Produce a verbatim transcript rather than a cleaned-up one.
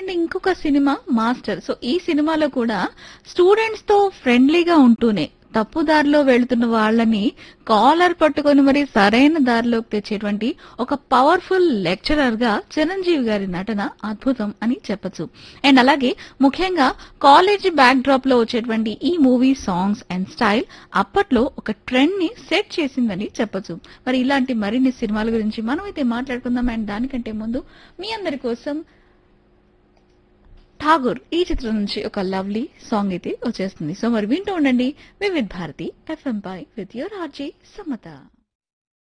And ఇంకొక cinema master. So ఈ సినిమాలో కూడా స్టూడెంట్స్ తో ఫ్రెండ్లీగా ఉంటూనే తప్పు దారిలో వెళ్తున్న వాళ్ళని కాలర్ పట్టుకొని మరి సరైన దారిలోకి తెచ్చేటువంటి ఒక పవర్ఫుల్ లెక్చరర్ గా చిరంజీవి గారి నటన అద్భుతం అని చెప్పొచ్చు. అండ్ అలాగే ముఖ్యంగా కాలేజీ బ్యాక్ డ్రాప్ లో వచ్చేటువంటి ఈ మూవీ సాంగ్స్ అండ్ స్టైల్ అప్పట్లో ఒక ట్రెండ్ ని సెట్ చేసిందని చెప్పొచ్చు. మరి ఇలాంటి మరిన్ని సినిమాల గురించి మనం అయితే మాట్లాడుకుందాం. అండ్ దానికంటే ముందు మీ అందరి కోసం ఠాగూర్ ఈ చిత్రం నుంచి ఒక లవ్లీ సాంగ్ అయితే వచ్చేస్తుంది. సో మరి వింటూ ఉండండి Vividh Bharati FM pi with your RJ Samata.